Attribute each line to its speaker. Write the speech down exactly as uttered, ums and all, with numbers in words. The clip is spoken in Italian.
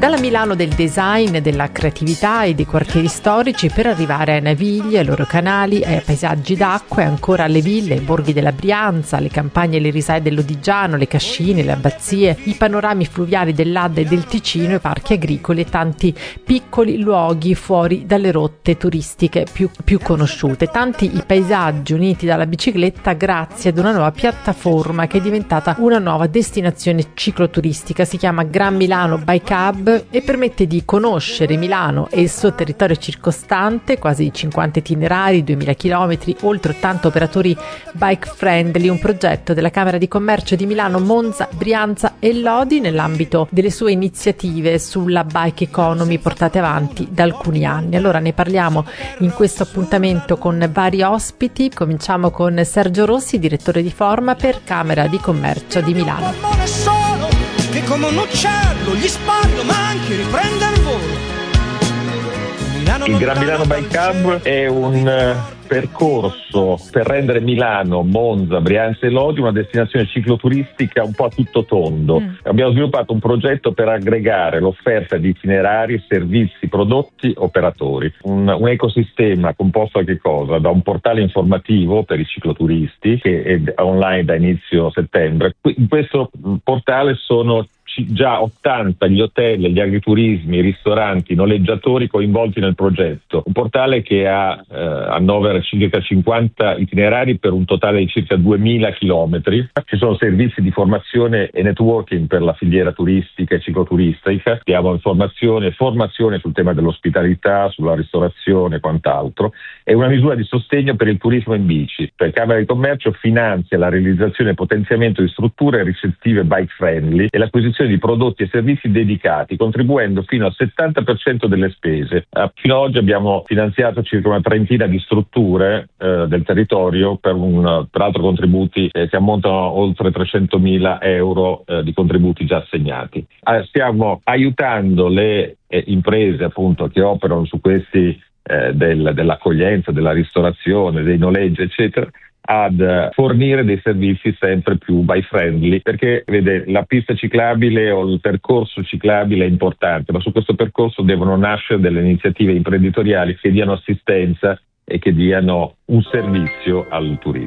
Speaker 1: Dalla Milano del design, della creatività e dei quartieri storici, per arrivare ai navigli, ai loro canali, ai paesaggi d'acqua e ancora alle ville, ai borghi della Brianza, le campagne e le risaie dell'Odigiano, le cascine, le abbazie, i panorami fluviali dell'Adda e del Ticino, i parchi agricoli e tanti piccoli luoghi fuori dalle rotte turistiche più, più conosciute. Tanti i paesaggi uniti dalla bicicletta grazie ad una nuova piattaforma che è diventata una nuova destinazione cicloturistica. Si chiama Gran Milano Bike Hub e permette di conoscere Milano e il suo territorio circostante, quasi cinquanta itinerari, duemila chilometri, oltre ottanta operatori bike friendly, un progetto della Camera di Commercio di Milano, Monza, Brianza e Lodi nell'ambito delle sue iniziative sulla bike economy portate avanti da alcuni anni. Allora ne parliamo in questo appuntamento con vari ospiti. Cominciamo con Sergio Rossi, direttore di Forma per Camera di Commercio di Milano.
Speaker 2: Che come un uccello gli spargo ma anche riprende il volo.
Speaker 3: Il Gran Milano Bike Hub è un percorso per rendere Milano, Monza, Brianza e Lodi una destinazione cicloturistica un po' a tutto tondo. Mm. Abbiamo sviluppato un progetto per aggregare l'offerta di itinerari, servizi, prodotti, operatori. Un, un ecosistema composto da che cosa? Da un portale informativo per i cicloturisti che è online da inizio settembre. In questo portale sono già ottanta gli hotel, gli agriturismi, i ristoranti, i noleggiatori coinvolti nel progetto. Un portale che ha eh, annovera circa cinquanta itinerari per un totale di circa duemila chilometri. Ci sono servizi di formazione e networking per la filiera turistica e cicloturistica. Abbiamo informazione e formazione sul tema dell'ospitalità, sulla ristorazione e quant'altro. È una misura di sostegno per il turismo in bici. La Camera di Commercio finanzia la realizzazione e potenziamento di strutture ricettive bike friendly e l'acquisizione di prodotti e servizi dedicati, contribuendo fino al settanta per cento delle spese. Eh, fino ad oggi abbiamo finanziato circa una trentina di strutture eh, del territorio per un peraltro contributi eh, che ammontano a oltre trecentomila euro eh, di contributi già assegnati. Eh, stiamo aiutando le eh, imprese appunto che operano su questi eh, del, dell'accoglienza, della ristorazione, dei noleggi eccetera, ad fornire dei servizi sempre più bike friendly, perché vede la pista ciclabile o il percorso ciclabile è importante, ma su questo percorso devono nascere delle iniziative imprenditoriali che diano assistenza e che diano un servizio al turismo.